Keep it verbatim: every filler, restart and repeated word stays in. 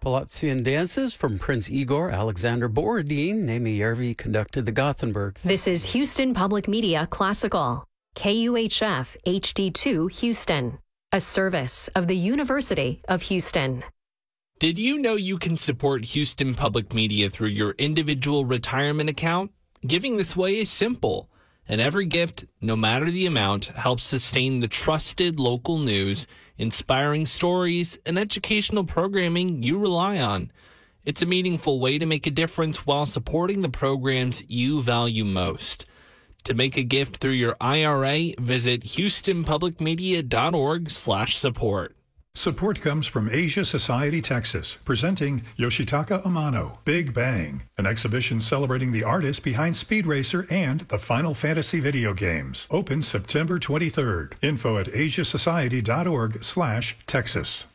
Latvian dances from Prince Igor Alexander Borodin. Naomi Järvi conducted the Gothenburgs. This is Houston Public Media Classical, K U H F H D two Houston, a service of the University of Houston. Did you know you can support Houston Public Media through your individual retirement account? Giving this way is simple, and every gift, no matter the amount, helps sustain the trusted local news, inspiring stories, and educational programming you rely on. It's a meaningful way to make a difference while supporting the programs you value most. To make a gift through your I R A, visit houstonpublicmedia.org slash support. Support comes from Asia Society Texas, presenting Yoshitaka Amano, Big Bang, an exhibition celebrating the artist behind Speed Racer and the Final Fantasy video games. Open September twenty-third. Info at asiasociety.org slash Texas.